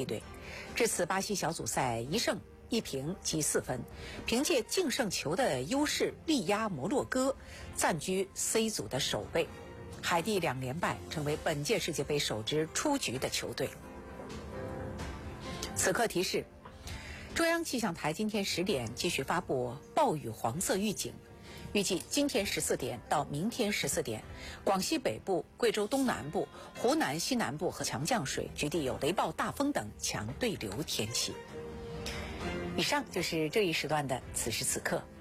队。至此，巴西小组赛1胜1平积4分，凭借净胜球的优势力压摩洛哥，暂居 C 组的首位。海地2连败，成为本届世界杯首支出局的球队。此刻提示：中央气象台今天10点继续发布暴雨黄色预警，预计今天14点到明天14点，广西北部、贵州东南部、湖南西南部和强降水，局地有雷暴、大风等强对流天气。以上就是这一时段的此时此刻。